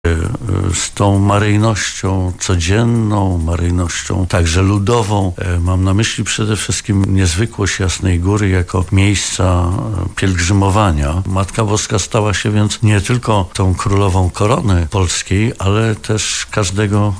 z tą maryjnością codzienną, maryjnością także ludową. Mam na myśli przede wszystkim niezwykłość Jasnej Góry jako miejsca pielgrzymowania. Matka Boska stała się więc nie tylko tą królową korony polskiej, ale też każdego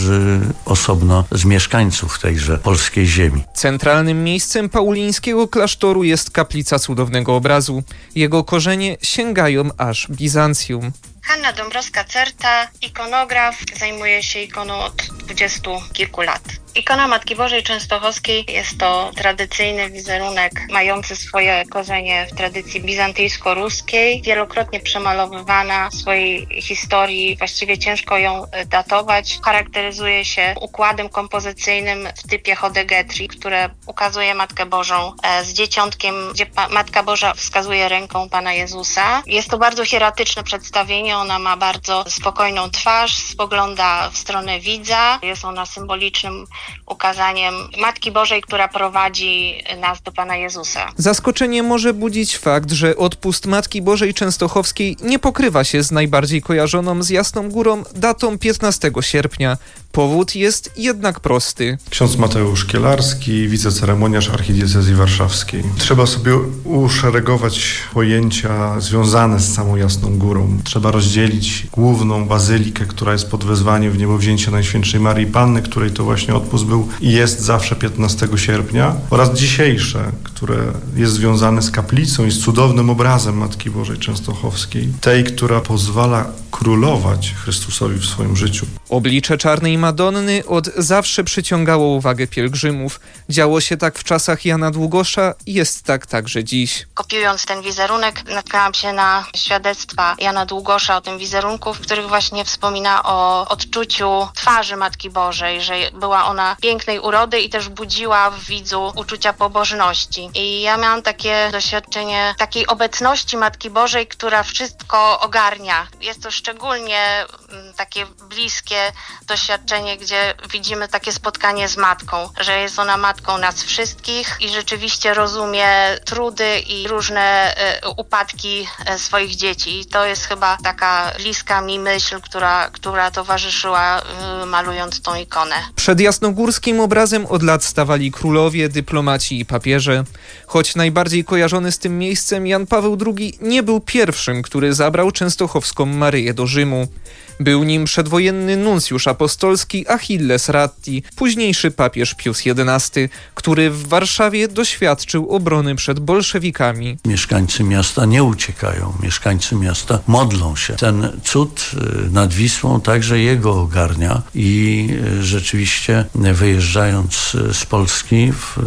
osobna z mieszkańców tejże polskiej ziemi. Centralnym miejscem paulińskiego klasztoru jest kaplica Cudownego Obrazu. Jego korzenie sięgają aż Bizancjum. Hanna Dąbrowska-Certa, ikonograf, zajmuje się ikoną od 20 kilku lat. Ikona Matki Bożej Częstochowskiej jest to tradycyjny wizerunek mający swoje korzenie w tradycji bizantyjsko-ruskiej, wielokrotnie przemalowywana w swojej historii, właściwie ciężko ją datować. Charakteryzuje się układem kompozycyjnym w typie hodegetri, które ukazuje Matkę Bożą z dzieciątkiem, gdzie Matka Boża wskazuje ręką Pana Jezusa. Jest to bardzo hieratyczne przedstawienie, ona ma bardzo spokojną twarz, spogląda w stronę widza, jest ona symbolicznym ukazaniem Matki Bożej, która prowadzi nas do Pana Jezusa. Zaskoczenie może budzić fakt, że odpust Matki Bożej Częstochowskiej nie pokrywa się z najbardziej kojarzoną z Jasną Górą datą 15 sierpnia. Powód jest jednak prosty. Ksiądz Mateusz Kielarski, wiceceremoniarz archidiecezji warszawskiej. Trzeba sobie uszeregować pojęcia związane z samą Jasną Górą. Trzeba rozdzielić główną bazylikę, która jest pod wezwaniem w niebowzięcie Najświętszej Maryi Panny, której to właśnie odpust był i jest zawsze 15 sierpnia, oraz dzisiejsze, które jest związane z kaplicą i z cudownym obrazem Matki Bożej Częstochowskiej, tej, która pozwala królować Chrystusowi w swoim życiu. Oblicze Czarnej Madonny od zawsze przyciągało uwagę pielgrzymów. Działo się tak w czasach Jana Długosza i jest tak także dziś. Kopiując ten wizerunek, natknęłam się na świadectwa Jana Długosza o tym wizerunku, w których właśnie wspomina o odczuciu twarzy Matki Bożej, że była ona pięknej urody i też budziła w widzu uczucia pobożności. I ja miałam takie doświadczenie takiej obecności Matki Bożej, która wszystko ogarnia. Jest to szczególnie takie bliskie doświadczenie, gdzie widzimy takie spotkanie z Matką, że jest ona Matką nas wszystkich i rzeczywiście rozumie trudy i różne upadki swoich dzieci. I to jest chyba taka bliska mi myśl, która towarzyszyła malując tą ikonę. Przed jasnogórskim obrazem od lat stawali królowie, dyplomaci i papieże. Choć najbardziej kojarzony z tym miejscem Jan Paweł II nie był pierwszym, który zabrał częstochowską Maryję do Rzymu. Był nim przedwojenny nuncjusz apostolski Achilles Ratti, późniejszy papież Pius XI, który w Warszawie doświadczył obrony przed bolszewikami. Mieszkańcy miasta nie uciekają, mieszkańcy miasta modlą się. Ten cud nad Wisłą także jego ogarnia i rzeczywiście wyjeżdżając z Polski w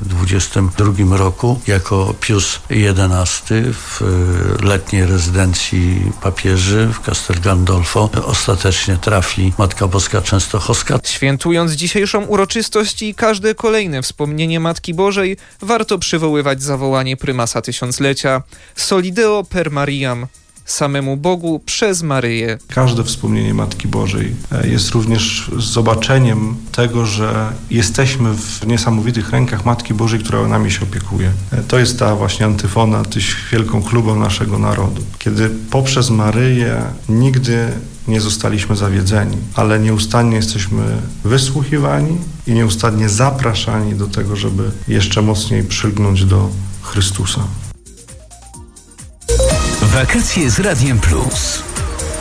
22 roku jako Pius XI w letniej rezydencji papieży w Castel Gandolfo ostatecznie trafi Matka Boska Częstochowska. Świętując dzisiejszą uroczystość i każde kolejne wspomnienie Matki Bożej, warto przywoływać zawołanie prymasa tysiąclecia Solideo per Mariam. Samemu Bogu przez Maryję. Każde wspomnienie Matki Bożej jest również zobaczeniem tego, że jesteśmy w niesamowitych rękach Matki Bożej, która nami się opiekuje. To jest ta właśnie antyfona, tyś wielką chlubą naszego narodu. Kiedy poprzez Maryję nigdy nie zostaliśmy zawiedzeni, ale nieustannie jesteśmy wysłuchiwani i nieustannie zapraszani do tego, żeby jeszcze mocniej przylgnąć do Chrystusa. Wakacje z Radiem Plus.